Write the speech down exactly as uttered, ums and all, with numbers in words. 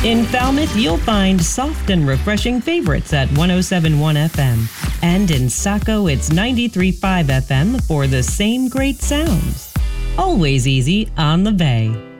In Falmouth, you'll find soft and refreshing favorites at one oh seven point one F M. And in Saco, it's ninety-three point five F M for the same great sounds. Always easy on the bay.